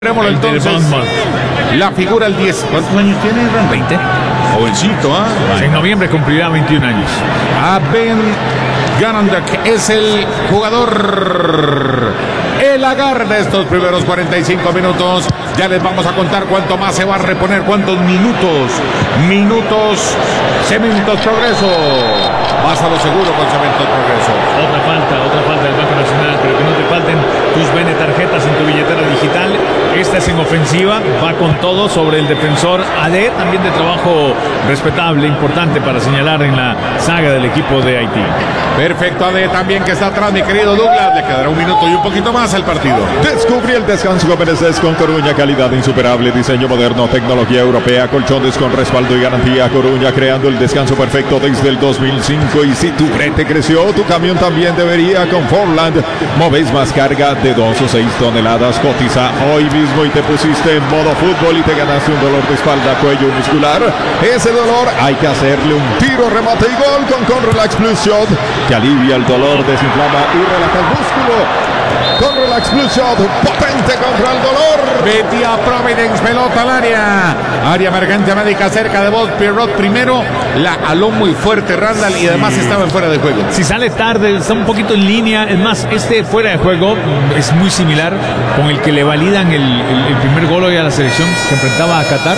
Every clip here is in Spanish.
Veámoslo entonces. La figura el 10. ¿Cuántos años tiene, Ran? 20. Jovencito, ¿ah? En noviembre cumplirá 21 años. Ben Ganandek es el jugador, el agar de estos primeros 45 minutos. Ya les vamos a contar cuánto más se va a reponer, cuántos minutos. Cementos Progreso. Vas a lo seguro con Cementos Progreso. Otra falta del Banco Nacional, pero que no te falten tus Bene tarjetas en tu billetera digital. Esta es en ofensiva, va con todo sobre el defensor AD, también de trabajo respetable, importante para señalar en la saga del equipo de Haití. Perfecto, AD también que está atrás, mi querido Douglas. Le quedará un minuto y un poquito más al partido. Descubrí el descanso que mereces con Coruña, calidad insuperable, diseño moderno, tecnología europea, colchones con respaldo y garantía. Coruña, creando el descanso perfecto desde el 2005. Y si tu brete creció, tu camión también debería. Con Forland, moves más carga de 2 o 6 toneladas. Cotiza hoy mismo y te pusiste en modo fútbol y te ganaste un dolor de espalda, cuello muscular. Ese dolor hay que hacerle un tiro, remate y gol con Conrelax Plus Shot, que alivia el dolor, desinflama y relaja el músculo. Conrelax Plus Shot, potente contra el dolor. Betía Providence, pelota al área emergente médica cerca de vos. Pierrot primero la aló muy fuerte Randall y además estaba en fuera de juego. Si sale tarde, está un poquito en línea. Es más, este fuera de juego es muy similar con el que le validan el primer gol hoy a la selección que enfrentaba a Qatar.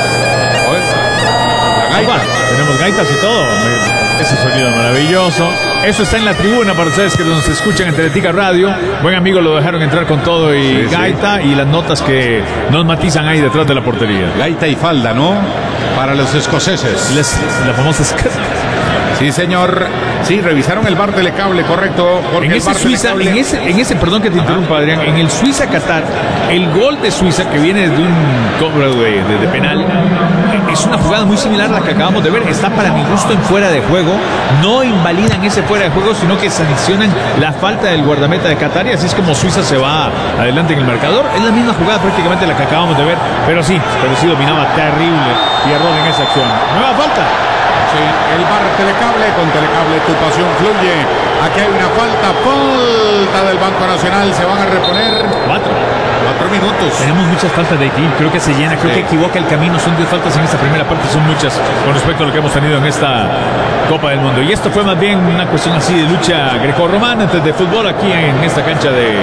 Tenemos gaitas y todo. Ese sonido maravilloso. Eso está en la tribuna para ustedes que nos escuchan en Teletica Radio. Buen amigo, lo dejaron entrar con todo y gaita y las notas que nos matizan ahí detrás de la portería. Gaita y falda, ¿no? Para los escoceses. La famosa. Sí, señor. Sí, revisaron el bar del cable, correcto. En ese Suiza, en ese, perdón que te interrumpa, Adrián, en el Suiza-Qatar, el gol de Suiza que viene de un cobro de penal, es una jugada muy similar a la que acabamos de ver. Está para mi gusto en fuera de juego. No invalidan ese fuera de juego, sino que sancionan la falta del guardameta de Qatar y así es como Suiza se va adelante en el marcador. Es la misma jugada prácticamente la que acabamos de ver, pero sí dominaba terrible Pierrot en esa acción. Nueva falta. Sí, el bar Telecable, con Telecable tu pasión fluye. Aquí hay una falta del Banco Nacional, se van a reponer 4 minutos. Tenemos muchas faltas de Haití, creo que se llena, creo que equivoca el camino, son 10 faltas en esta primera parte, son muchas con respecto a lo que hemos tenido en esta Copa del Mundo. Y esto fue más bien una cuestión así de lucha grecorromana antes de fútbol aquí en esta cancha de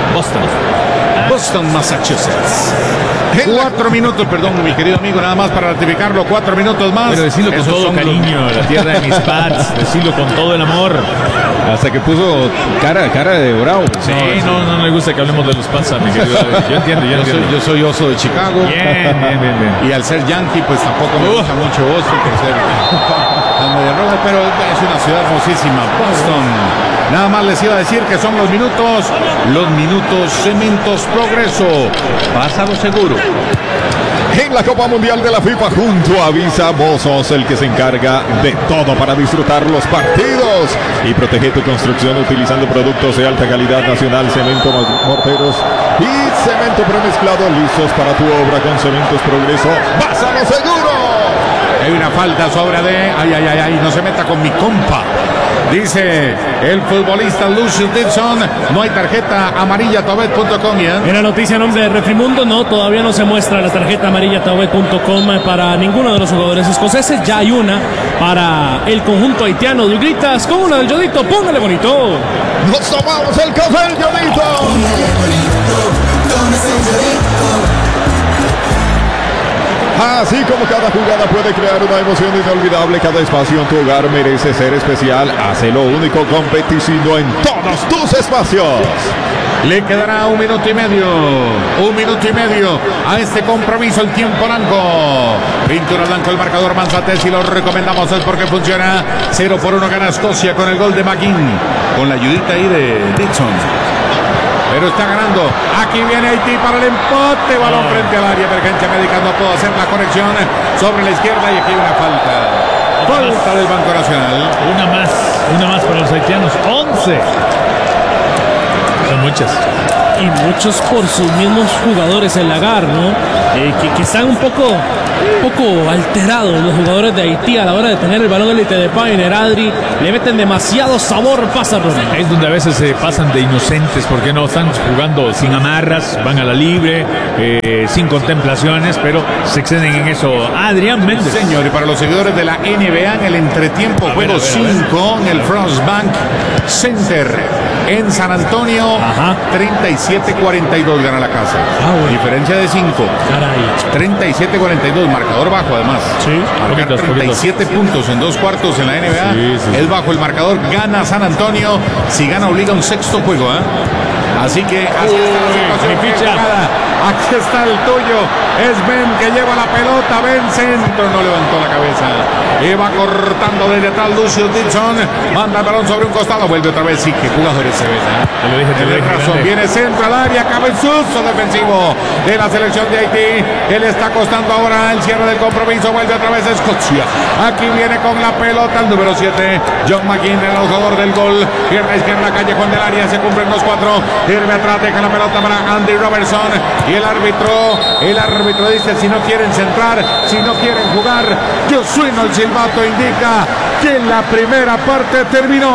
Boston, Massachusetts. 4 minutos, perdón, mi querido amigo, nada más para ratificarlo, 4 minutos más. Pero decirlo con todo cariño, la tierra de mis pads, decirlo con todo el amor. Hasta que puso cara de bravo. Sí, no le gusta que hablemos de los pads, mi querido. Yo entiendo. Yo soy oso de Chicago. Bien. Y al ser yankee, pues tampoco me gusta mucho Boston, por ser la media roja, pero es una ciudad hermosísima, Boston. Nada más les iba a decir que son los minutos Cementos Progreso. Pasa lo seguro. En la Copa Mundial de la FIFA junto a Visa, vos sos el que se encarga de todo para disfrutar los partidos y protege tu construcción utilizando productos de alta calidad nacional, cemento, morteros y cemento premezclado listos para tu obra con Cementos Progreso. ¡Vas a lo seguro! Hay una falta sobre de... Ay, no se meta con mi compa. Dice el futbolista Lucio Dixon, no hay tarjeta amarilla tobet.com. En la noticia a nombre de Refrimundo, no, todavía no se muestra la tarjeta amarilla tobet.com para ninguno de los jugadores escoceses. Ya hay una para el conjunto haitiano. Douglas con una del Yodito, póngale bonito. Nos tomamos el café, el Yodito. Así como cada jugada puede crear una emoción inolvidable, cada espacio en tu hogar merece ser especial. Hazlo único con Peticino en todos tus espacios. Le quedará 1 minuto y medio. 1 minuto y medio a este compromiso. El tiempo blanco. Pintura blanco, el marcador Manzatez y lo recomendamos es porque funciona. 0-1 gana Escocia con el gol de McGinn. Con la ayudita ahí de Dixon. Pero está ganando. Aquí viene Haití para el empate. Balón frente al área. Emergencia médica no pudo hacer la conexión sobre la izquierda. Y aquí hay una falta. Falta del Banco Nacional. Una más para los haitianos. 11. Son muchas. y muchos por sus mismos jugadores en Lagar, ¿no? Que están un poco alterados los jugadores de Haití a la hora de tener el balón élite de Pioneer. Adri, le meten demasiado sabor, pasa Roma. Es donde a veces se pasan de inocentes, porque no están jugando sin amarras, van a la libre, sin contemplaciones, pero se exceden en eso. Adrián Méndez. Señor, y para los seguidores de la NBA, en el entretiempo, juego 5 en el Frost Bank Center en San Antonio. 37-42 gana la casa. Bueno. Diferencia de 5. Caray. 37-42, marcador bajo además. Sí, marcar 37 puntos en 2 cuartos en la NBA. Sí. Es bajo el marcador, gana San Antonio. Si gana, obliga un sexto juego. Así que así está la situación. Aquí está el tuyo. Es Ben que lleva la pelota. Ben centro. No levantó la cabeza. Y va cortando desde atrás Lucius Dixon. Manda el balón sobre un costado. Vuelve otra vez. Sí, que jugadores se ven. Te lo dije, razón. Viene centro al área. Cabezuzo defensivo de la selección de Haití. Él está costando ahora el cierre del compromiso. Vuelve otra vez Escocia. Aquí viene con la pelota el número 7. John McGinn, el jugador del gol. Pierna izquierda, callejón del área. Se cumplen los 4. Irme atrás, deja la pelota para Andy Robertson. Y el árbitro dice: si no quieren centrar, si no quieren jugar, yo sueno el silbato, indica que la primera parte terminó.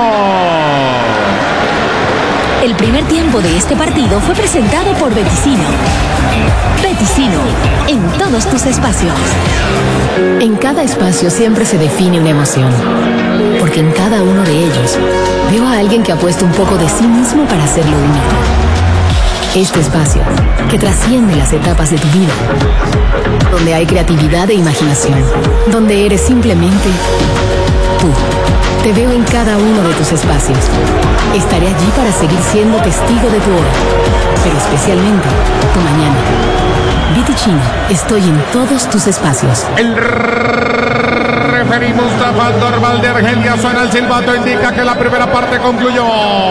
El primer tiempo de este partido fue presentado por Beticino. Beticino, en todos tus espacios. En cada espacio siempre se define una emoción, porque en cada uno de ellos veo a alguien que ha puesto un poco de sí mismo para hacerlo único. Este espacio, que trasciende las etapas de tu vida, donde hay creatividad e imaginación, donde eres simplemente tú. Te veo en cada uno de tus espacios. Estaré allí para seguir siendo testigo de tu hora, pero especialmente tu mañana. Beticino, estoy en todos tus espacios. El referí Mustafa Dorval de Argelia suena el silbato, indica que la primera parte concluyó.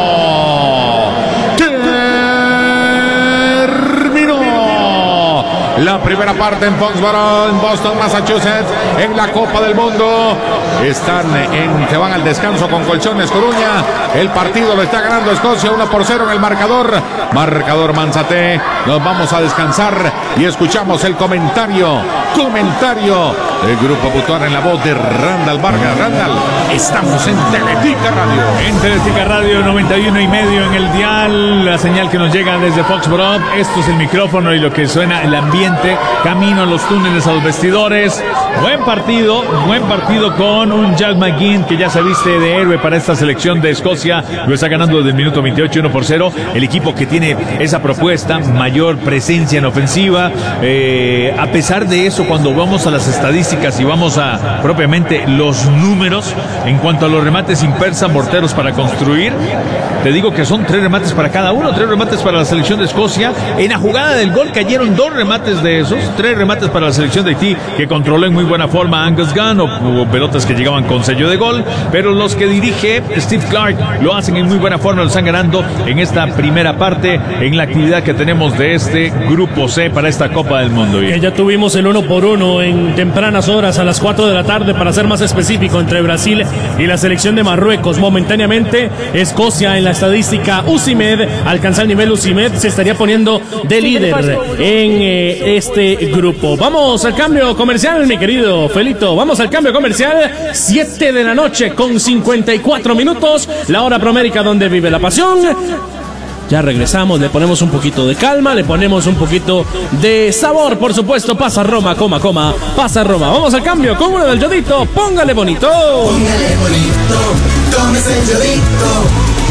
La primera parte en Foxborough, en Boston, Massachusetts, en la Copa del Mundo. Se van al descanso con Colchones Coruña. El partido lo está ganando Escocia 1-0 en el marcador. Marcador Manzate. Nos vamos a descansar y escuchamos el comentario del Grupo Butuan en la voz de Randall Vargas. Randall, estamos en Teletica Radio. En Teletica Radio 91.5 en el dial. La señal que nos llega desde Foxborough. Esto es el micrófono y lo que suena el ambiente. Camino a los túneles, a los vestidores. Buen partido con un Jack McGinn que ya se viste de héroe para esta selección de Escocia. Lo está ganando desde el minuto 28, 1-0. El equipo que tiene esa propuesta, mayor presencia en ofensiva. A pesar de eso, cuando vamos a las estadísticas y vamos a propiamente los números, en cuanto a los remates sin persa, morteros para construir, te digo que son 3 remates para cada uno, 3 remates para la selección de Escocia. En la jugada del gol cayeron 2 remates de esos, 3 remates para la selección de Haití, que controló en muy buena forma Angus Gunn, o hubo pelotas que llegaban con sello de gol, pero los que dirige Steve Clark lo hacen en muy buena forma, lo están ganando en esta primera parte, en la actividad que tenemos de este Grupo C para esta Copa del Mundo. Que ya tuvimos el 1-1 en tempranas horas, a las 4 de la tarde, para ser más específico, entre Brasil y la selección de Marruecos. Momentáneamente, Escocia en la estadística UCIMED alcanza el nivel UCIMED, se estaría poniendo de líder en este grupo. Vamos al cambio comercial, mi querido Felito. Vamos al cambio comercial. 7 de la noche con 54 minutos, la hora promérica donde vive la pasión. Ya regresamos, le ponemos un poquito de calma, le ponemos un poquito de sabor, por supuesto. Pasa Roma, pasa Roma. Vamos al cambio con uno del Yodito. Póngale bonito. Póngale bonito, tómese el Yodito.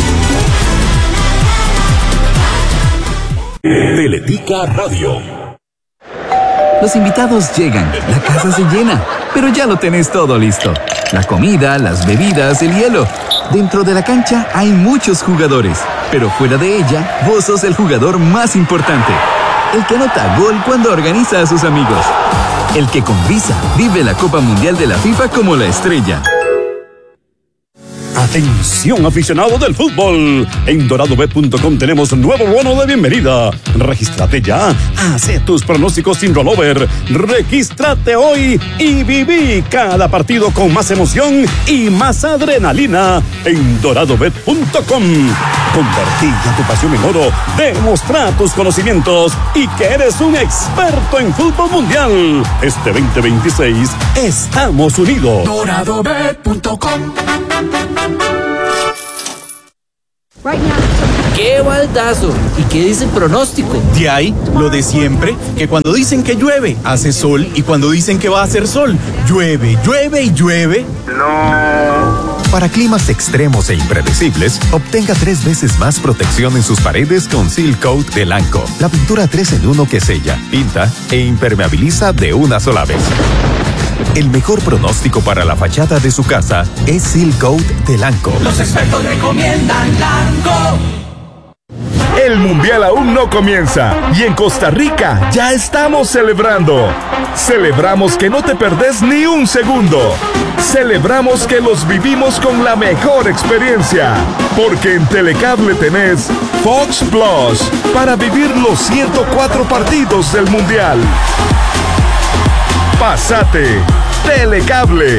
Teletica Radio. Los invitados llegan, la casa se llena, pero ya lo tenés todo listo. La comida, las bebidas, el hielo. Dentro de la cancha hay muchos jugadores, pero fuera de ella, vos sos el jugador más importante. El que anota gol cuando organiza a sus amigos. El que con Visa vive la Copa Mundial de la FIFA como la estrella. Atención aficionado del fútbol, en doradobet.com tenemos nuevo bono de bienvenida. Regístrate ya, hace tus pronósticos sin rollover. Regístrate hoy y viví cada partido con más emoción y más adrenalina en doradobet.com. Convertí ya tu pasión en oro, demostra tus conocimientos y que eres un experto en fútbol mundial. Este 2026 estamos unidos. doradobet.com. ¡Qué baldazo! ¿Y qué dice el pronóstico? De ahí, lo de siempre, que cuando dicen que llueve, hace sol, y cuando dicen que va a hacer sol, llueve, llueve y llueve. No. Para climas extremos e impredecibles, obtenga 3 veces más protección en sus paredes con Seal Coat de Lanco. La pintura 3 en 1 que sella, pinta e impermeabiliza de una sola vez. El mejor pronóstico para la fachada de su casa es Seal Coat de Lanco. Los expertos recomiendan Lanco. El Mundial aún no comienza y en Costa Rica ya estamos celebrando. Celebramos que no te perdés ni un segundo. Celebramos que los vivimos con la mejor experiencia. Porque en Telecable tenés Fox Plus para vivir los 104 partidos del Mundial. Pásate, Telecable.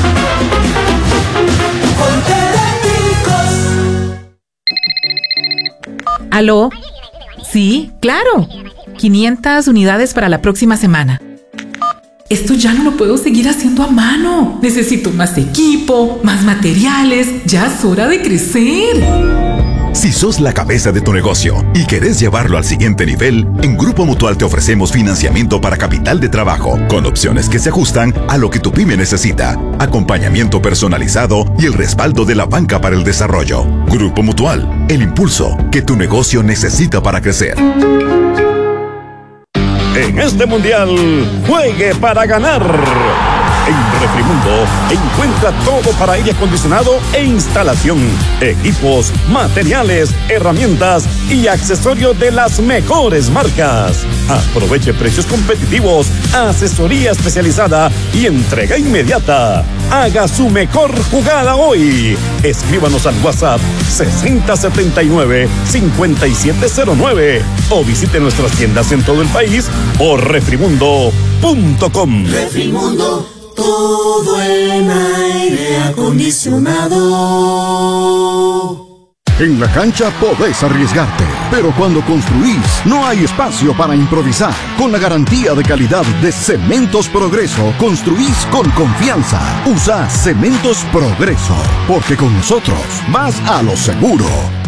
¿Aló? Sí, claro. 500 unidades para la próxima semana. Esto ya no lo puedo seguir haciendo a mano. Necesito más equipo, más materiales. Ya es hora de crecer. Si sos la cabeza de tu negocio y querés llevarlo al siguiente nivel, en Grupo Mutual te ofrecemos financiamiento para capital de trabajo, con opciones que se ajustan a lo que tu pyme necesita, acompañamiento personalizado y el respaldo de la banca para el desarrollo. Grupo Mutual, el impulso que tu negocio necesita para crecer. En este mundial, juegue para ganar. En Refrimundo encuentra todo para aire acondicionado e instalación, equipos, materiales, herramientas y accesorios de las mejores marcas. Aproveche precios competitivos, asesoría especializada y entrega inmediata. Haga su mejor jugada hoy. Escríbanos al WhatsApp 6079-5709 o visite nuestras tiendas en todo el país o refrimundo.com. Refrimundo, todo en aire acondicionado. En la cancha podés arriesgarte, pero cuando construís no hay espacio para improvisar. Con la garantía de calidad de Cementos Progreso, construís con confianza. Usa Cementos Progreso, porque con nosotros vas a lo seguro.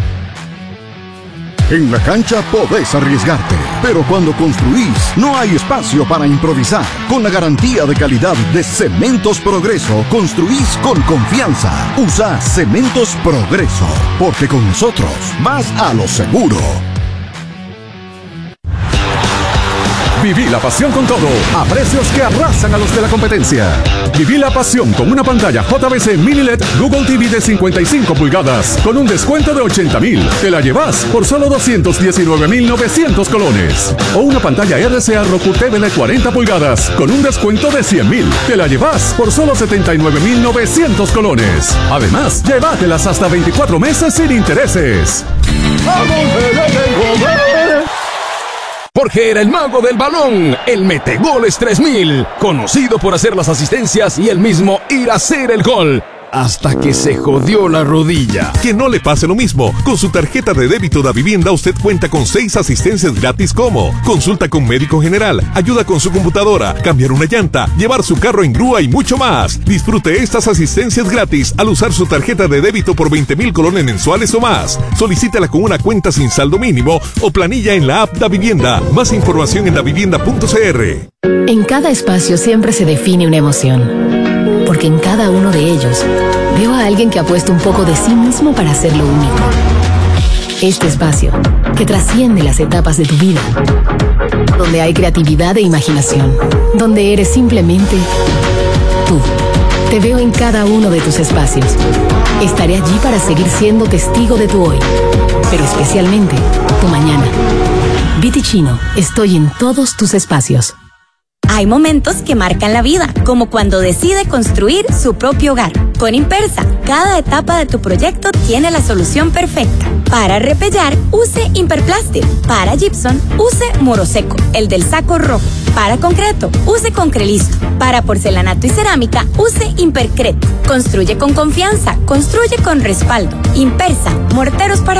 En la cancha podés arriesgarte, pero cuando construís no hay espacio para improvisar. Con la garantía de calidad de Cementos Progreso, construís con confianza. Usa Cementos Progreso, porque con nosotros vas a lo seguro. Viví la pasión con todo, a precios que arrasan a los de la competencia. Viví la pasión con una pantalla JVC Mini LED Google TV de 55 pulgadas, con un descuento de 80,000. Te la llevas por solo 219,900 colones. O una pantalla RCA Roku TV de 40 pulgadas, con un descuento de 100,000. Te la llevas por solo 79,900 colones. Además, llévatelas hasta 24 meses sin intereses. Jorge era el mago del balón, el Metegoles 3000, conocido por hacer las asistencias y él mismo ir a hacer el gol. Hasta que se jodió la rodilla. Que no le pase lo mismo. Con su tarjeta de débito Da Vivienda usted cuenta con 6 asistencias gratis como consulta con médico general, ayuda con su computadora, cambiar una llanta, llevar su carro en grúa y mucho más. Disfrute estas asistencias gratis al usar su tarjeta de débito por 20,000 colones mensuales o más. Solicítala con una cuenta sin saldo mínimo o planilla en la app Da Vivienda. Más información en davivienda.cr. En cada espacio siempre se define una emoción. Porque en cada uno de ellos veo a alguien que ha puesto un poco de sí mismo para hacerlo único. Este espacio, que trasciende las etapas de tu vida, donde hay creatividad e imaginación, donde eres simplemente tú. Te veo en cada uno de tus espacios. Estaré allí para seguir siendo testigo de tu hoy, pero especialmente tu mañana. Vitichino, estoy en todos tus espacios. Hay momentos que marcan la vida, como cuando decide construir su propio hogar. Con Impersa, cada etapa de tu proyecto tiene la solución perfecta. Para repellar, use Imperplastic. Para gypsum, use Moroseco, el del saco rojo. Para concreto, use Concrelisto. Para porcelanato y cerámica, use Impercret. Construye con confianza, construye con respaldo. Impersa, morteros para